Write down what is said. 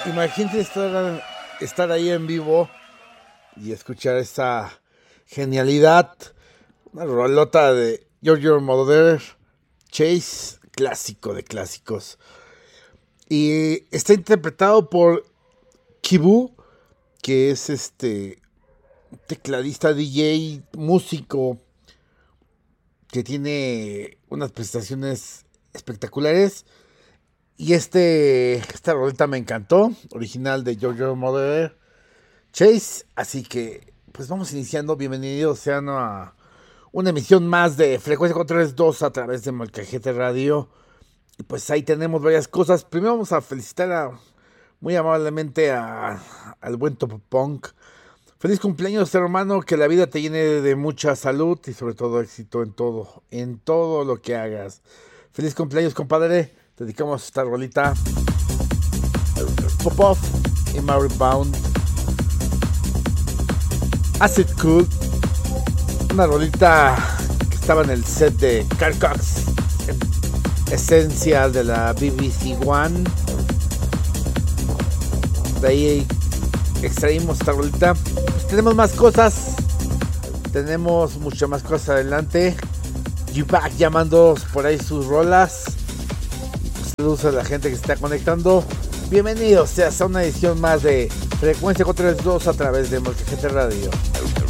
Imagínate estar ahí en vivo y escuchar esta genialidad. Una rolota de Giorgio Moroder, Chase, clásico de clásicos. Y está interpretado por Kibu, que es tecladista, DJ, músico, que tiene unas prestaciones espectaculares. Y esta roleta me encantó, original de Giorgio Moroder, Chase. Así que, pues vamos iniciando. Bienvenidos sean a una emisión más de Frecuencia 432 a través de Molcajete Radio. Y pues ahí tenemos varias cosas. Primero vamos a felicitar muy amablemente al buen Top Punk. Feliz cumpleaños, hermano, que la vida te llene de mucha salud y sobre todo éxito en todo lo que hagas. Feliz cumpleaños, compadre. Dedicamos esta rolita Popov y Mary Bound, Acid Cool, una rolita que estaba en el set de Carl Cox, esencia de la BBC One. De ahí extraímos esta rolita. Pues tenemos más cosas, tenemos muchas más cosas adelante. U-Back llamando por ahí sus rolas. Saludos a la gente que se está conectando. Bienvenidos a una edición más de Frecuencia 432 a través de Molcajete Radio.